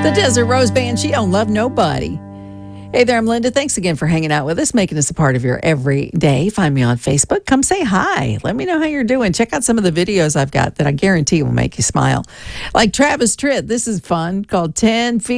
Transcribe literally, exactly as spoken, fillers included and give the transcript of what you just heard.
The Desert Rose Band, She Don't Love Nobody. Hey there, I'm Linda. Thanks again for hanging out with us, making us a part of your everyday. Find me on Facebook. Come say hi. Let me know how you're doing. Check out some of the videos I've got that I guarantee will make you smile. Like Travis Tritt. This is fun, called ten feet.